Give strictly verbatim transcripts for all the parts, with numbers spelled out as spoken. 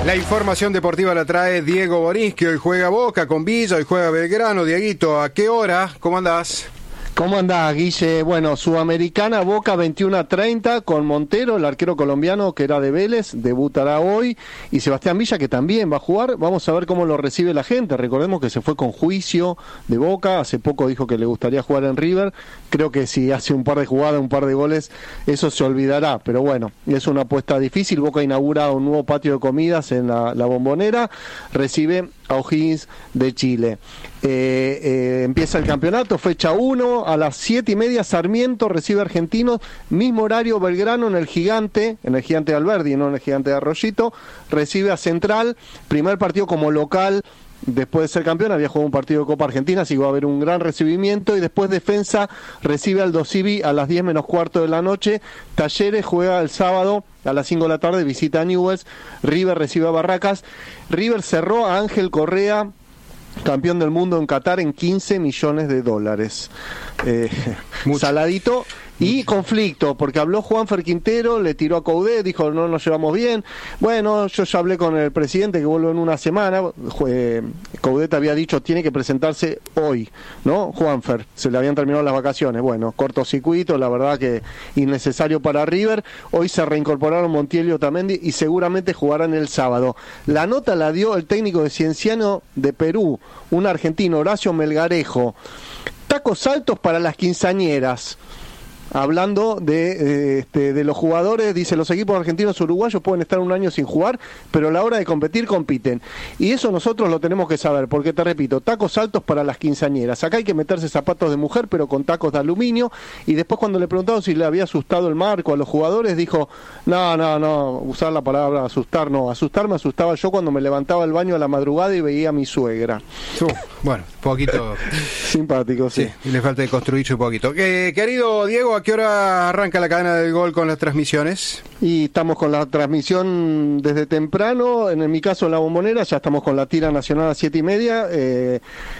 La información deportiva la trae Diego Boris, que hoy juega Boca con Villa, hoy juega Belgrano. Dieguito, ¿a qué hora? ¿Cómo andás? ¿Cómo andás, Guille? Bueno, Sudamericana, Boca veintiuno a treinta con Montero, el arquero colombiano que era de Vélez, debutará hoy, y Sebastián Villa, que también va a jugar. Vamos a ver cómo lo recibe la gente. Recordemos que se fue con juicio de Boca, hace poco dijo que le gustaría jugar en River. Creo que si hace un par de jugadas, un par de goles, eso se olvidará, pero bueno, es una apuesta difícil. Boca inaugura un nuevo patio de comidas en la, la Bombonera, recibe a O'Higgins de Chile. Eh, eh, empieza el campeonato, fecha uno, a las siete y media Sarmiento recibe a Argentinos, mismo horario Belgrano en el Gigante, en el Gigante de Alberdi, no en el Gigante de Arroyito, recibe a Central, primer partido como local. Después de ser campeón había jugado un partido de Copa Argentina, así que va a haber un gran recibimiento. Y después Defensa recibe al Dosivi a las diez menos cuarto de la noche. Talleres juega el sábado a las cinco de la tarde, visita a Newell's. River recibe a Barracas. River cerró a Ángel Correa, campeón del mundo en Qatar, en quince millones de dólares. Eh, saladito. Y conflicto, porque habló Juanfer Quintero, le tiró a Coudet, dijo no nos llevamos bien. Bueno, yo ya hablé con el presidente que vuelve en una semana. eh, Coudet había dicho tiene que presentarse hoy, ¿no? Juanfer, se le habían terminado las vacaciones. Bueno, cortocircuito, la verdad que innecesario para River. Hoy se reincorporaron Montiel y Otamendi y seguramente jugarán el sábado. La nota la dio el técnico de Cienciano de Perú, un argentino, Horacio Melgarejo. Tacos altos para las quinceañeras. Hablando de, eh, este, de los jugadores, dice, los equipos argentinos uruguayos pueden estar un año sin jugar, pero a la hora de competir, compiten. Y eso nosotros lo tenemos que saber, porque te repito, tacos altos para las quinceañeras. Acá hay que meterse zapatos de mujer, pero con tacos de aluminio. Y después cuando le preguntaron si le había asustado el marco a los jugadores, dijo, no, no, no, usar la palabra asustar, no. Asustar me asustaba yo cuando me levantaba al baño a la madrugada y veía a mi suegra. Uh, bueno, poquito... Simpático, sí. sí. Y le falta de construir un poquito. Eh, querido Diego, ¿a qué hora arranca la cadena del gol con las transmisiones? Y estamos con la transmisión desde temprano, en mi caso en la Bombonera, ya estamos con la tira nacional a siete y media, eh,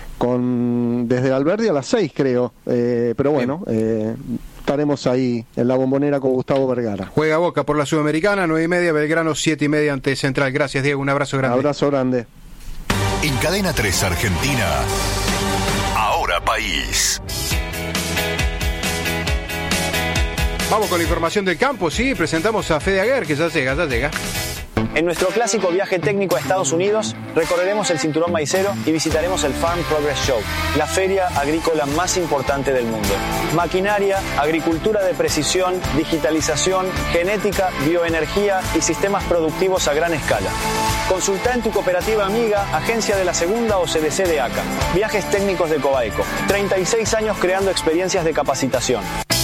con desde Alberdi a las seis creo, eh, pero bueno, eh, estaremos ahí en la Bombonera con Gustavo Vergara. Juega Boca por la Sudamericana, nueve y media, Belgrano siete y media ante Central. Gracias, Diego, un abrazo grande. Abrazo grande. En Cadena tres Argentina, Ahora País. Vamos con la información del campo, sí, presentamos a Fede Aguer, que ya llega, ya llega. En nuestro clásico viaje técnico a Estados Unidos, recorreremos el cinturón maicero y visitaremos el Farm Progress Show, la feria agrícola más importante del mundo. Maquinaria, agricultura de precisión, digitalización, genética, bioenergía y sistemas productivos a gran escala. Consulta en tu cooperativa amiga, agencia de la Segunda o C D C de ACA. Viajes técnicos de Cobaeco. treinta y seis años creando experiencias de capacitación.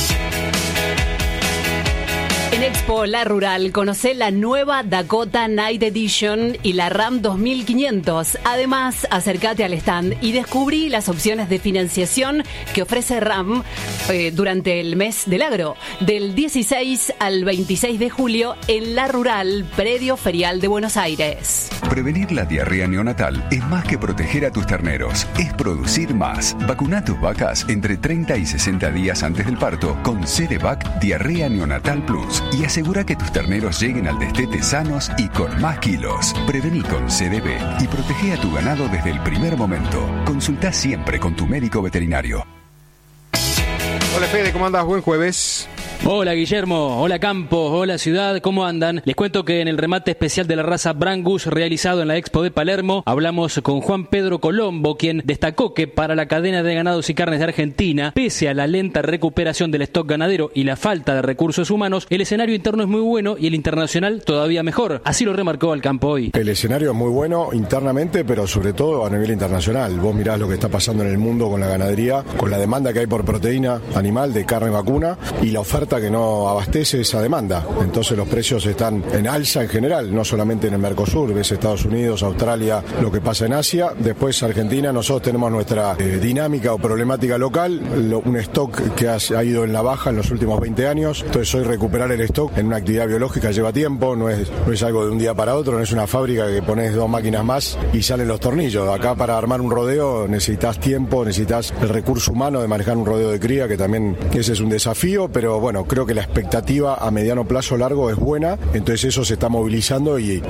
En Expo La Rural, conocé la nueva Dakota Night Edition y la Ram dos mil quinientos. Además, acércate al stand y descubrí las opciones de financiación que ofrece Ram eh, durante el mes del agro, del dieciséis al veintiséis de julio en La Rural, predio ferial de Buenos Aires. Prevenir la diarrea neonatal es más que proteger a tus terneros, es producir más. Vacuna a tus vacas entre treinta y sesenta días antes del parto con Cerevac Diarrea Neonatal Plus. Y asegura que tus terneros lleguen al destete sanos y con más kilos. Prevení con C D B y protege a tu ganado desde el primer momento. Consulta siempre con tu médico veterinario. Hola Fede, ¿cómo andas? Buen jueves. Hola Guillermo, hola Campos, hola Ciudad, ¿cómo andan? Les cuento que en el remate especial de la raza Brangus realizado en la Expo de Palermo hablamos con Juan Pedro Colombo, quien destacó que para la cadena de ganados y carnes de Argentina, pese a la lenta recuperación del stock ganadero y la falta de recursos humanos, el escenario interno es muy bueno y el internacional todavía mejor. Así lo remarcó al campo hoy. El escenario es muy bueno internamente, pero sobre todo a nivel internacional. Vos mirás lo que está pasando en el mundo con la ganadería, con la demanda que hay por proteína animal de carne vacuna y la oferta que no abastece esa demanda. Entonces los precios están en alza en general, no solamente en el Mercosur, ves Estados Unidos, Australia, lo que pasa en Asia. Después Argentina, nosotros tenemos nuestra eh, dinámica o problemática local, lo, un stock que ha, ha ido en la baja en los últimos veinte años. Entonces hoy recuperar el stock en una actividad biológica lleva tiempo, no es, no es algo de un día para otro, no es una fábrica que pones dos máquinas más y salen los tornillos. Acá para armar un rodeo necesitas tiempo, necesitas el recurso humano de manejar un rodeo de cría, que también ese es un desafío, pero bueno, creo que la expectativa a mediano plazo largo es buena, entonces eso se está movilizando y